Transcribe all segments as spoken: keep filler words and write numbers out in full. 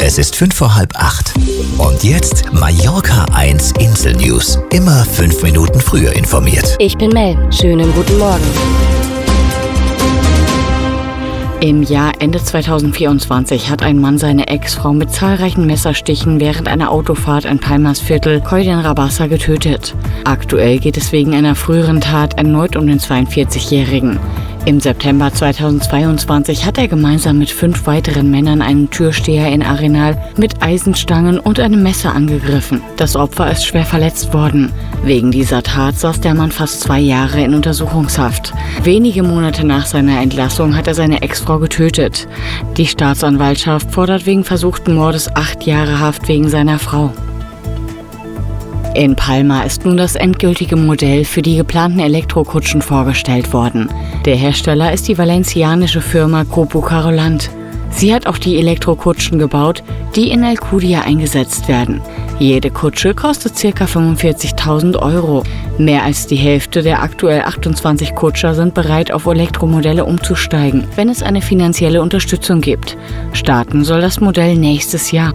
Es ist fünf vor halb acht. Und jetzt Mallorca eins Insel News. Immer fünf Minuten früher informiert. Ich bin Mel. Schönen guten Morgen. Im Jahr Ende zweitausendvierundzwanzig hat ein Mann seine Ex-Frau mit zahlreichen Messerstichen während einer Autofahrt in Palmas Viertel Coll d'en-Rabassa getötet. Aktuell geht es wegen einer früheren Tat erneut um den zweiundvierzigjährigen. Im September zweitausendzweiundzwanzig hat er gemeinsam mit fünf weiteren Männern einen Türsteher in Arenal mit Eisenstangen und einem Messer angegriffen. Das Opfer ist schwer verletzt worden. Wegen dieser Tat saß der Mann fast zwei Jahre in Untersuchungshaft. Wenige Monate nach seiner Entlassung hat er seine Ex-Frau getötet. Die Staatsanwaltschaft fordert wegen versuchten Mordes acht Jahre Haft wegen seiner Frau. In Palma ist nun das endgültige Modell für die geplanten Elektrokutschen vorgestellt worden. Der Hersteller ist die valencianische Firma Grupo Carolant. Sie hat auch die Elektrokutschen gebaut, die in Alcudia eingesetzt werden. Jede Kutsche kostet ca. fünfundvierzigtausend Euro. Mehr als die Hälfte der aktuell achtundzwanzig Kutscher sind bereit, auf Elektromodelle umzusteigen, wenn es eine finanzielle Unterstützung gibt. Starten soll das Modell nächstes Jahr.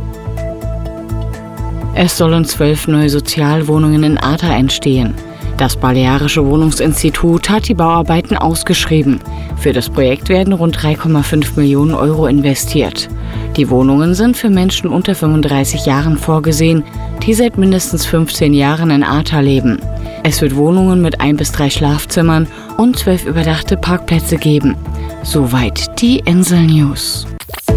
Es sollen zwölf neue Sozialwohnungen in Arta entstehen. Das Balearische Wohnungsinstitut hat die Bauarbeiten ausgeschrieben. Für das Projekt werden rund drei Komma fünf Millionen Euro investiert. Die Wohnungen sind für Menschen unter fünfunddreißig Jahren vorgesehen, die seit mindestens fünfzehn Jahren in Arta leben. Es wird Wohnungen mit ein bis drei Schlafzimmern und zwölf überdachte Parkplätze geben. Soweit die Insel News.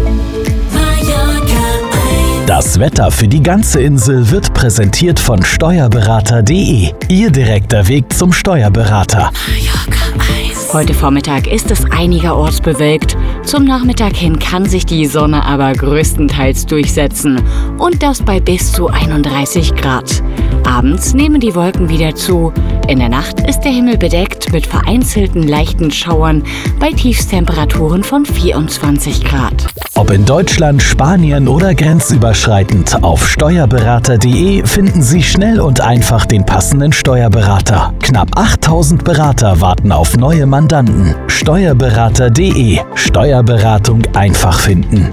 Das Wetter für die ganze Insel wird präsentiert von Steuerberater punkt de. Ihr direkter Weg zum Steuerberater. Heute Vormittag ist es einigerorts bewölkt. Zum Nachmittag hin kann sich die Sonne aber größtenteils durchsetzen. Und das bei bis zu einunddreißig Grad. Abends nehmen die Wolken wieder zu. In der Nacht ist der Himmel bedeckt mit vereinzelten leichten Schauern bei Tiefstemperaturen von vierundzwanzig Grad. Ob in Deutschland, Spanien oder grenzüberschreitend, auf Steuerberater punkt de finden Sie schnell und einfach den passenden Steuerberater. Knapp achttausend Berater warten auf neue Mandanten. Steuerberater punkt de. Steuerberatung einfach finden.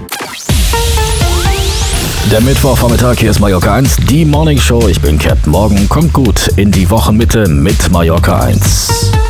Der Mittwochvormittag, hier ist Mallorca eins, die Morning Show. Ich bin Cap. Morgen kommt gut in die Wochenmitte mit Mallorca eins.